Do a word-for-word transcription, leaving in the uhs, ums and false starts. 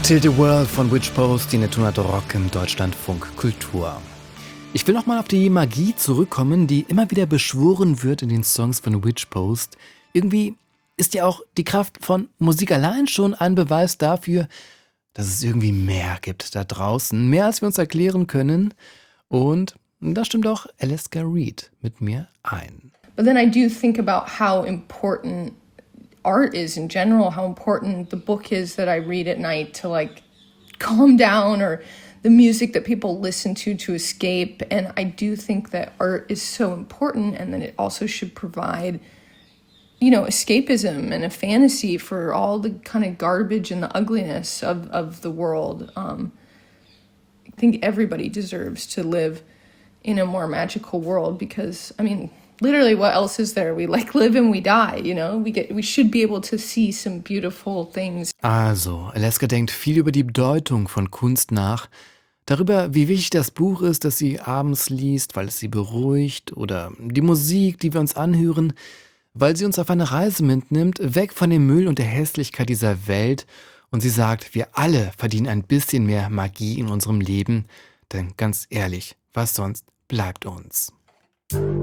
Till the World von Witch Post, die Neptunat Rock im Deutschlandfunk Kultur. Ich will nochmal auf die Magie zurückkommen, die immer wieder beschworen wird in den Songs von Witch Post. Irgendwie ist ja auch die Kraft von Musik allein schon ein Beweis dafür, dass es irgendwie mehr gibt da draußen, mehr als wir uns erklären können. Und da stimmt auch Alaska Reed mit mir ein. But then I do think about how important art is in general, how important the book is that I read at night to like calm down, or the music that people listen to to escape. And I do think that art is so important, and that it also should provide, you know, escapism and a fantasy for all the kind of garbage and the ugliness of, of the world. Um, I think everybody deserves to live in a more magical world because, I mean, literally what else is there? We like live and we die, you know? We get, we should be able to see some beautiful things. Also, Alaska denkt viel über die Bedeutung von Kunst nach, darüber, wie wichtig das Buch ist, das sie abends liest, weil es sie beruhigt, oder die Musik, die wir uns anhören, weil sie uns auf eine Reise mitnimmt, weg von dem Müll und der Hässlichkeit dieser Welt. Und sie sagt, wir alle verdienen ein bisschen mehr Magie in unserem Leben, denn ganz ehrlich, was sonst bleibt uns?